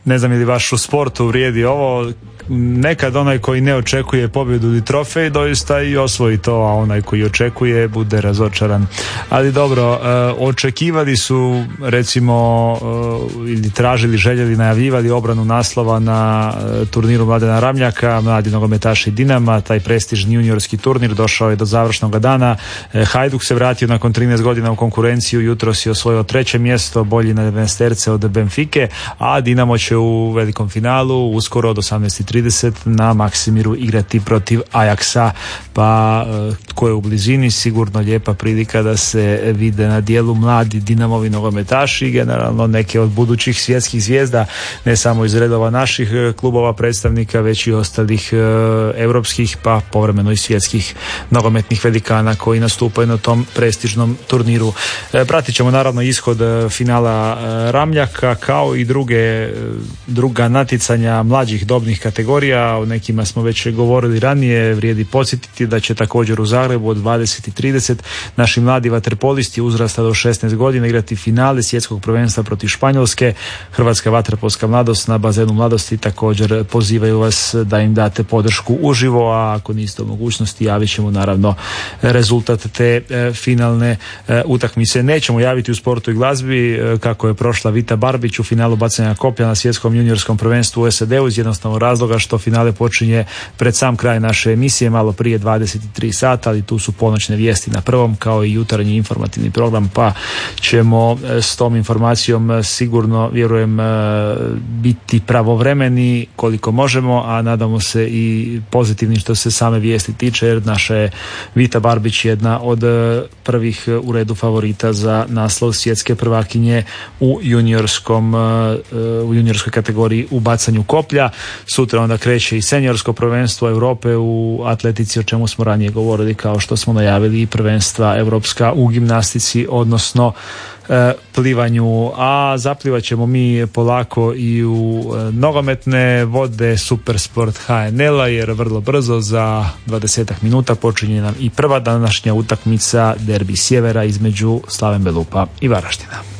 Ne znam je li baš u sportu vrijedi ovo, nekad onaj koji ne očekuje pobjedu ili trofej doista i osvoji to, a onaj koji očekuje bude razočaran. Ali dobro, očekivali su recimo ili tražili, željeli, najavljivali obranu naslova na turniru Mladena Ramljaka, mladi nogometaši Dinama, taj prestižni juniorski turnir došao je do završnog dana. Hajduk se vratio nakon 13 godina u konkurenciju, jutros je osvojio 3. mjesto, bolji na 11 od Benfike, a Dinamo će u velikom finalu uskoro od 18:30 na Maksimiru igrati protiv Ajaksa, pa tko je u blizini, sigurno lijepa prilika da se vide na dijelu mladi Dinamovi nogometaši, generalno neke od budućih svjetskih zvijezda, ne samo iz redova naših klubova predstavnika, već i ostalih europskih, pa povremeno i svjetskih nogometnih velikana koji nastupaju na tom prestižnom turniru. Pratit ćemo naravno ishod finala Ramljaka, kao i druga natjecanja mlađih dobnih kategorija. O nekima smo već govorili ranije, vrijedi podsjetiti da će također u Zagrebu od 20:30 naši mladi vaterpolisti uzrasta do 16 godina igrati finale svjetskog prvenstva protiv Španjolske. Hrvatska vaterpolska mladost na bazenu mladosti također pozivaju vas da im date podršku uživo, a ako niste u mogućnosti javit ćemo naravno rezultat te finalne utakmice. Nećemo javiti u sportu i glazbi kako je prošla Vita Barbić u finalu bacanja koplja na svjetskom juniorskom prvenstvu u SAD-u iz jednostavnog razloga što finale počinje pred sam kraj naše emisije, malo prije 23 sata, ali tu su ponoćne vijesti na prvom, kao i jutarnji informativni program, pa ćemo s tom informacijom sigurno, vjerujem, biti pravovremeni koliko možemo, a nadamo se i pozitivni što se same vijesti tiče, jer naša je Vita Barbić jedna od prvih u redu favorita za naslov svjetske prvakinje u juniorskoj kategoriji u bacanju koplja. Sutra onda kreće i seniorsko prvenstvo Europe u atletici, o čemu smo ranije govorili, kao što smo najavili, i prvenstva europska u gimnastici, odnosno plivanju, a zaplivat ćemo mi polako i u nogometne vode Supersport HNL-a, jer vrlo brzo za 20 minuta počinje nam i prva današnja utakmica, derbi sjevera između Slaven Belupa i Varaždina.